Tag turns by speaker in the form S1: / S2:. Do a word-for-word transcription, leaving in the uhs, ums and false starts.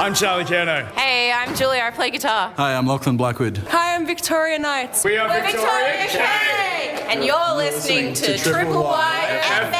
S1: I'm Charlie Kerno.
S2: Hey, I'm Julia. I play guitar.
S3: Hi, I'm Lachlan Blackwood.
S4: Hi, I'm Victoria Knights.
S1: We are
S2: We're
S1: Victoria,
S2: Victoria K! And you're listening to Triple Y F M.